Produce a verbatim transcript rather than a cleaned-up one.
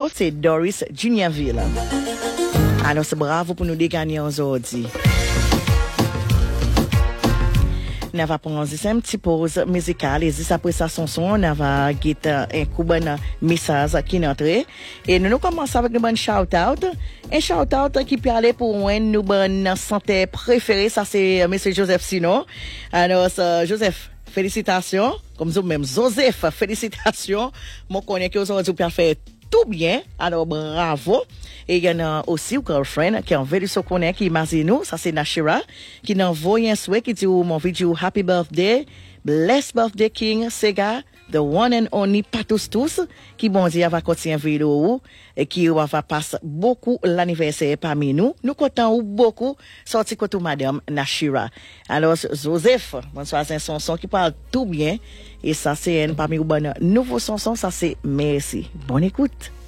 c'est Doris Juniorville. Alors, c'est bravo pour nous dégager aujourd'hui. On va prendre une petite pause musicale et juste après sa chanson, on va guetter un coup de message qui est entré. Et nous, nous commençons avec une bonne shout-out. Un shout-out qui peut aller pour une nous bonne santé préférée. Ça, c'est M. Joseph Sino. Alors, ça, Joseph, félicitations. Comme vous même, Joseph, félicitations. Moi, je connais que aujourd'hui, vous pouvez faire tout bien. Alors, bravo. Et il y en a aussi une girlfriend qui est en vélo connaît qui imagine nous, ça c'est Nashira, qui nous envoie un souhait qui dit mon vidéo Happy Birthday, Blessed Birthday King, Sega, the one and only Patus tous, qui bon Dieu va continuer vélo et qui va passer beaucoup l'anniversaire parmi nous. Nous comptons beaucoup sorti côté madame Nashira. Alors Joseph, bonsoir, c'est un chanson qui parle tout bien et ça c'est un parmi les bons nouveaux chansons, ça c'est merci. Bonne écoute.